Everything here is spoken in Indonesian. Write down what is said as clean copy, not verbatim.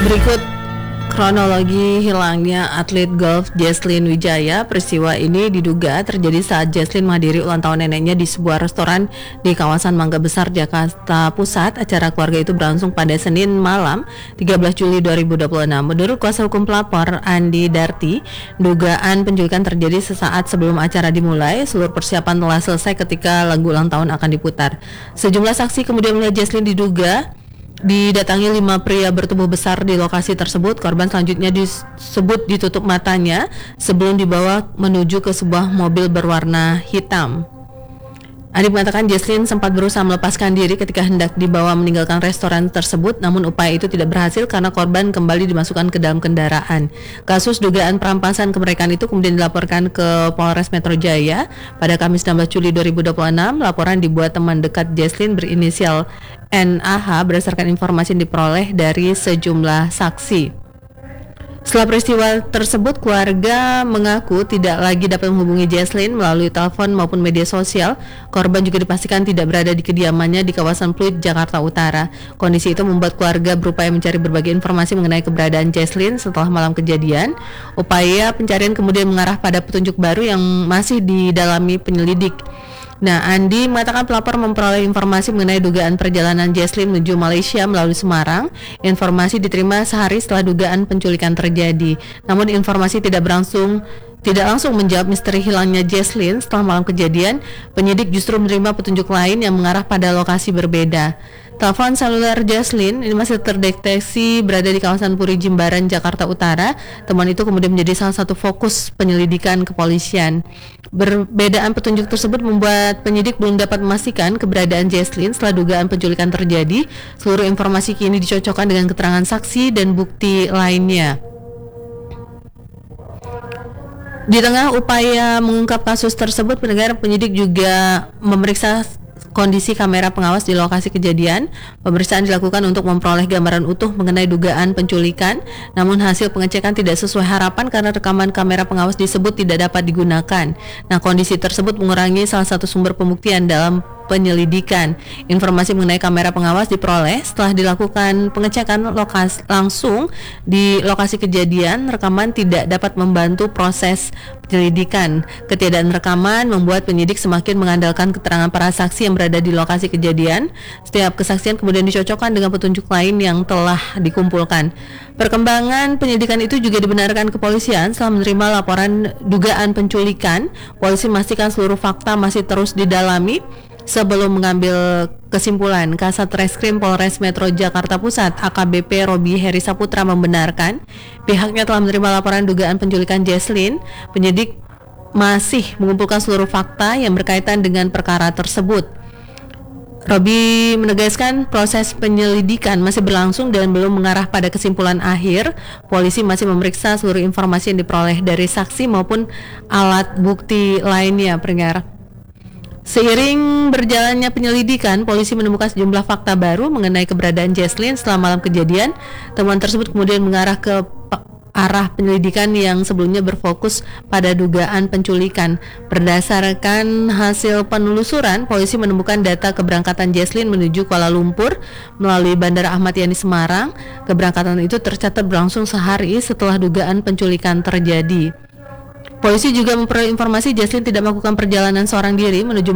Berikut kronologi hilangnya atlet golf Jesslyn Wijaya. Peristiwa ini diduga terjadi saat Jesslyn menghadiri ulang tahun neneknya di sebuah restoran di kawasan Mangga Besar, Jakarta Pusat. Acara keluarga itu berlangsung pada Senin malam 13 Juli 2026. Menurut kuasa hukum pelapor Andi Darti, dugaan penculikan terjadi sesaat sebelum acara dimulai. Seluruh persiapan telah selesai ketika lagu ulang tahun akan diputar. Sejumlah saksi kemudian melihat Jesslyn didatangi 5 pria bertubuh besar di lokasi tersebut. Korban selanjutnya disebut ditutup matanya sebelum dibawa menuju ke sebuah mobil berwarna hitam. Adi mengatakan Jesslyn sempat berusaha melepaskan diri ketika hendak dibawa meninggalkan restoran tersebut, namun upaya itu tidak berhasil karena korban kembali dimasukkan ke dalam kendaraan. Kasus dugaan perampasan kemerdekaan itu kemudian dilaporkan ke Polres Metro Jaya pada Kamis 16 Juli 2026. Laporan dibuat teman dekat Jesslyn berinisial NAH berdasarkan informasi yang diperoleh dari sejumlah saksi. Setelah peristiwa tersebut, keluarga mengaku tidak lagi dapat menghubungi Jesslyn melalui telepon maupun media sosial. Korban juga dipastikan tidak berada di kediamannya di kawasan Pluit, Jakarta Utara. Kondisi itu membuat keluarga berupaya mencari berbagai informasi mengenai keberadaan Jesslyn setelah malam kejadian. Upaya pencarian kemudian mengarah pada petunjuk baru yang masih didalami penyelidik. Andi mengatakan pelapor memperoleh informasi mengenai dugaan perjalanan Jesslyn menuju Malaysia melalui Semarang. Informasi diterima sehari setelah dugaan penculikan terjadi. Namun informasi tidak langsung menjawab misteri hilangnya Jesslyn. Setelah malam kejadian, penyidik justru menerima petunjuk lain yang mengarah pada lokasi berbeda. Telepon seluler Jesslyn ini masih terdeteksi berada di kawasan Puri Jimbaran, Jakarta Utara. Temuan itu kemudian menjadi salah satu fokus penyelidikan kepolisian. Perbedaan petunjuk tersebut membuat penyidik belum dapat memastikan keberadaan Jesslyn setelah dugaan penculikan terjadi. Seluruh informasi kini dicocokkan dengan keterangan saksi dan bukti lainnya. Di tengah upaya mengungkap kasus tersebut, penyidik juga memeriksa kondisi kamera pengawas di lokasi kejadian. Pemeriksaan dilakukan untuk memperoleh gambaran utuh mengenai dugaan penculikan. Namun hasil pengecekan tidak sesuai harapan karena rekaman kamera pengawas disebut tidak dapat digunakan. Kondisi tersebut mengurangi salah satu sumber pembuktian dalam penyelidikan. Informasi mengenai kamera pengawas diperoleh setelah dilakukan pengecekan langsung di lokasi kejadian. Rekaman tidak dapat membantu proses penyelidikan. Ketiadaan rekaman membuat penyidik semakin mengandalkan keterangan para saksi yang berada di lokasi kejadian. Setiap kesaksian kemudian dicocokkan dengan petunjuk lain yang telah dikumpulkan. Perkembangan penyidikan itu juga dibenarkan kepolisian setelah menerima laporan dugaan penculikan. Polisi memastikan seluruh fakta masih terus didalami sebelum mengambil kesimpulan. Kasat Reskrim Polres Metro Jakarta Pusat AKBP Robi Heri Saputra membenarkan pihaknya telah menerima laporan dugaan penculikan Jesslyn. Penyidik masih mengumpulkan seluruh fakta yang berkaitan dengan perkara tersebut. Robi menegaskan proses penyelidikan masih berlangsung dan belum mengarah pada kesimpulan akhir. Polisi masih memeriksa seluruh informasi yang diperoleh dari saksi maupun alat bukti lainnya. Seiring berjalannya penyelidikan, polisi menemukan sejumlah fakta baru mengenai keberadaan Jesslyn setelah malam kejadian. Temuan tersebut kemudian mengarah ke arah penyelidikan yang sebelumnya berfokus pada dugaan penculikan. Berdasarkan hasil penelusuran, polisi menemukan data keberangkatan Jesslyn menuju Kuala Lumpur melalui Bandara Ahmad Yani Semarang. Keberangkatan itu tercatat berlangsung sehari setelah dugaan penculikan terjadi. Polisi juga memperoleh informasi Jesslyn tidak melakukan perjalanan seorang diri menuju